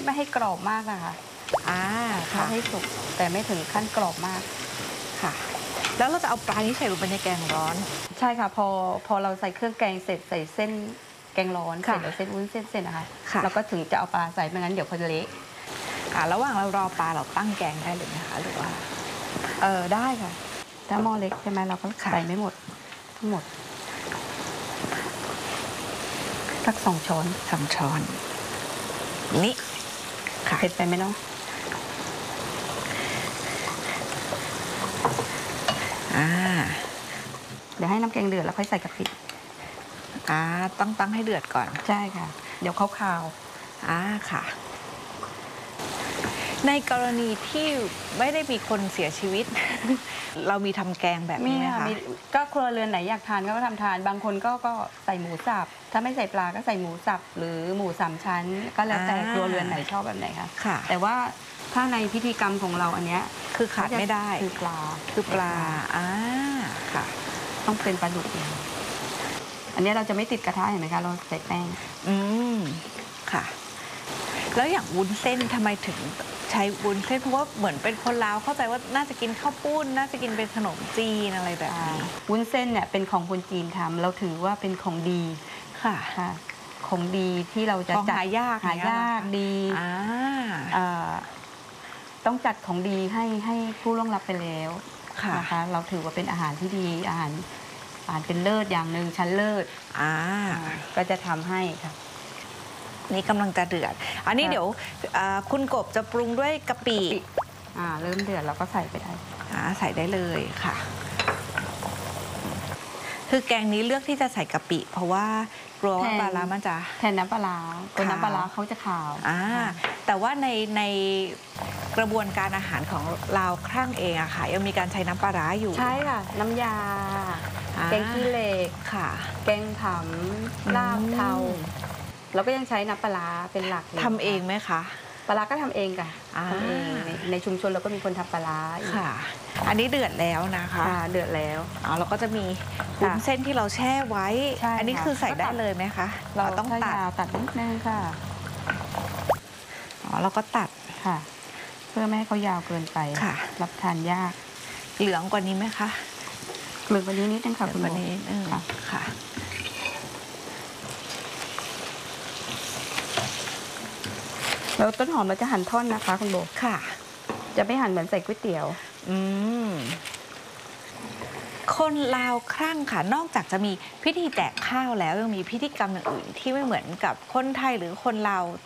ไม่ให้กรอบมากนะคะค่ะให้สุกแต่ไม่ถึงขั้นกรอบมากค่ะแล้วเราจะเอาปลาที่ใส่ลงไปในแกงร้อนใช่ค่ะพอเราใส่เครื่องแกงเสร็จใส่เส้นแกงร้อนเสร็จแล้วเส้นวุ้นเส้นเสร็จนะคะเราก็ถึงจะเอาปลาใส่ไม่งั้นเดี๋ยวเขาจะเละระหว่างเรารอปลาเราตั้งแกงได้เลยนะคะหรือว่าได้ค่ะถ้าหม้อเล็กใช่ไหมเราก็ใส่ไม่หมดทั้งหมดสัก2 ช้อนนี่เผ็ดไปไหมน้องเดี๋ยวให้น้ำแกงเดือดแล้วค่อยใส่กะปิต้องตั้งให้เดือดก่อนใช่ค่ะเดี๋ยวเขาคาวค่ะในกรณีที่ไม่ได้มีคนเสียชีวิต เรามีทำแกงแบบนี้ไหมคะก็ครัวเรือนไหนอยากทานก็ทานบางคนก็ใส่หมูสับถ้าไม่ใส่ปลาก็ใส่หมูสับหรือหมู3 ชั้นก็แล้วแต่ครัวเรือนไหนชอบแบบไหนค่ะแต่ว่าถ้าในพิธีกรรมของเราอันเนี้ยคือขาดไม่ได้คือปลาค่ะต้องเป็นปลาดุกอันนี้เราจะไม่ติดกระทะเห็นไหมคะเราใส่แป้งค่ะแล้วอย่างวุ้นเส้นทำไมถึงใช้วุ้นเส้นเพราะว่าเหมือนเป็นคนลาวเข้าใจว่าน่าจะกินข้าวปุ้นน่าจะกินเป็นขนมจีนอะไรแบบนี้วุ้นเส้นเนี่ยเป็นของคนจีนทำเราถือว่าเป็นของดีค่ะของดีที่เราจะจัดหายากดีต้องจัดของดีให้ผู้ล่วงลับไปแล้วนะคะเราถือว่าเป็นอาหารที่ดีอาหารเป็นเลิศอย่างหนึ่งชั้นเลิศก็จะทำให้ค่ะนี่กำลังจะเดือดอันนี้เดี๋ยวคุณกบจะปรุงด้วยกะปิเริ่มเดือดเราก็ใส่ไปได้ใส่ได้เลยค่ะคือแกงนี้เลือกที่จะใส่กะปิเพราะว่ากลัวว่าปลาร้ามันจะแทนน้ำปลาร้าตัวน้ำปลาร้าเขาจะขาวแต่ว่าในกระบวนการอาหารของลาวครั่งเองอะค่ะยังมีการใช้น้ำปลาร้าอยู่ใช่ค่ะน้ำยาแกงขี้เหล็กแกงผำลาบเทาเราก็ยังใช้น้ำปลาเป็นหลักทำเองไหมคะปลาก็ทำเองค่ะทำเองในชุมชนเราก็มีคนทำปลาค่ะอันนี้เดือดแล้วนะคะเดือดแล้วเราก็จะมีวุ้นเส้นที่เราแช่ไว้อันนี้คือใส่ได้เลยไหมคะเราต้องตัดนิดนึงค่ะเราก็ตัดค่ะเพื่อไม่ให้เขายาวเกินไปรับทานยากเหลืองกว่านี้ไหมคะเหลืองกว่านี้นิดนึงค่ะคุณหมอค่ะแล้วต้นหอมเราจะหั่นท่อนนะคะคุณโบจะไม่หั่นเหมือนใส่ก๋วยเตี๋ยวคนลาวครั่งค่ะนอกจากจะมีพิธีแจกข้าวแล้วยังมีพิธีกรรมอย่างอื่นที่ไม่เหมือนกับคนไทยหรือคนลาว